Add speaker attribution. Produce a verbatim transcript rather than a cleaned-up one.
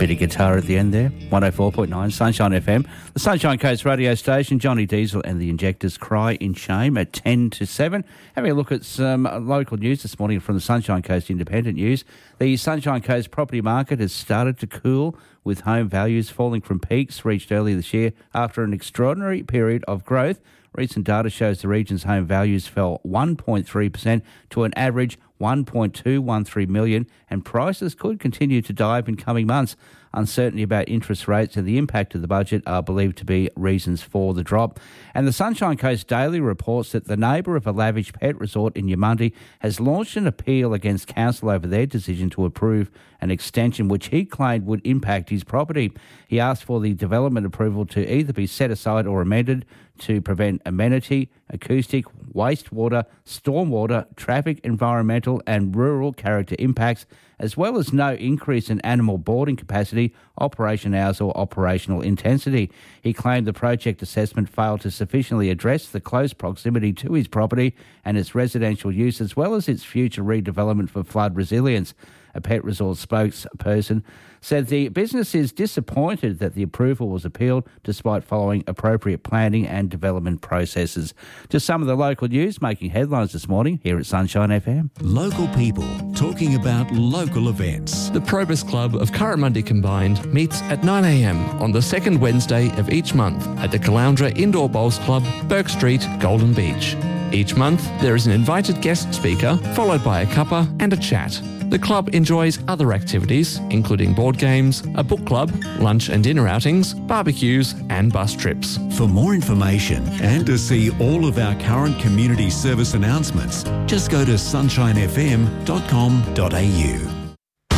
Speaker 1: Bit of guitar at the end there. one oh four point nine Sunshine F M. The Sunshine Coast radio station. Johnny Diesel and the Injectors cry in shame at ten to seven. Having a look at some local news this morning from the Sunshine Coast Independent News. The Sunshine Coast property market has started to cool, with home values falling from peaks reached earlier this year after an extraordinary period of growth. Recent data shows the region's home values fell one point three percent to an average one point two one three million, and prices could continue to dive in coming months. Uncertainty about interest rates and the impact of the budget are believed to be reasons for the drop. And the Sunshine Coast Daily reports that the neighbour of a lavish pet resort in Yamundi has launched an appeal against council over their decision to approve an extension which he claimed would impact his property. He asked for the development approval to either be set aside or amended to prevent amenity, acoustic, wastewater, stormwater, traffic, environmental and rural character impacts, as well as no increase in animal boarding capacity, operation hours or operational intensity. He claimed the project assessment failed to sufficiently address the close proximity to his property and its residential use, as well as its future redevelopment for flood resilience. A pet resort spokesperson said the business is disappointed that the approval was appealed despite following appropriate planning and development processes. Just some of the local news making headlines this morning here at Sunshine F M.
Speaker 2: Local people talking about local events.
Speaker 3: The Probus Club of Currimundi Combined meets at nine a m on the second Wednesday of each month at the Caloundra Indoor Bowls Club, Burke Street, Golden Beach. Each month, there is an invited guest speaker, followed by a cuppa and a chat. The club enjoys other activities, including board games, a book club, lunch and dinner outings, barbecues and bus trips.
Speaker 2: For more information and to see all of our current community service announcements, just go to sunshine f m dot com dot a u.